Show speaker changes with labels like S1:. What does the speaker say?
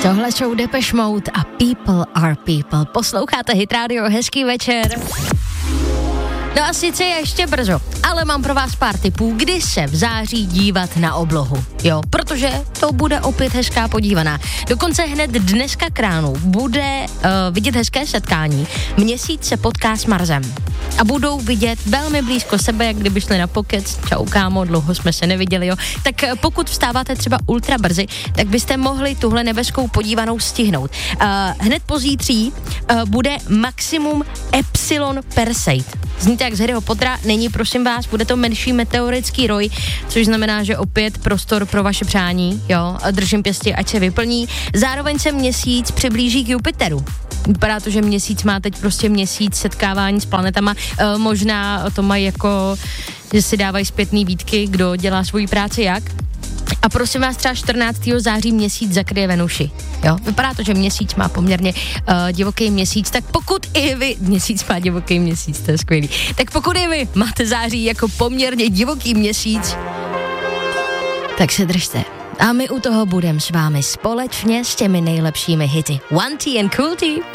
S1: Tohle jsou Depeche Mode a People Are People. Posloucháte Hit Radio, hezký večer. No a sice je ještě brzo, ale mám pro vás pár tipů, kdy se v září dívat na oblohu. Jo, protože to bude opět hezká podívaná. Dokonce hned dneska k ránu bude vidět hezké setkání. Měsíc se potká s Marsem. A budou vidět velmi blízko sebe, jak kdyby šli na pokec. Čau kámo, dlouho jsme se neviděli, jo. Tak pokud vstáváte třeba ultra brzy, tak byste mohli tuhle nebeskou podívanou stihnout. Hned pozítří bude maximum Epsilon Perseit. Zníte jak z Harryho Pottera, není, prosím vás, bude to menší meteorický roj, což znamená, že opět prostor pro vaše přání, jo, držím pěstí, ať se vyplní. Zároveň se měsíc přiblíží k Jupiteru. Vypadá to, že měsíc má teď prostě měsíc setkávání s planetama, možná to mají jako, že si dávají zpětný výtky, kdo dělá svoji práci jak. A prosím vás, třeba 14. září měsíc zakryje Venuši. Jo? Vypadá to, že měsíc má poměrně divoký měsíc, tak pokud i vy, měsíc má divoký měsíc, to je skvělý, tak pokud i vy máte září jako poměrně divoký měsíc, tak se držte. A my u toho budeme s vámi společně s těmi nejlepšími hity. One T and Cool T.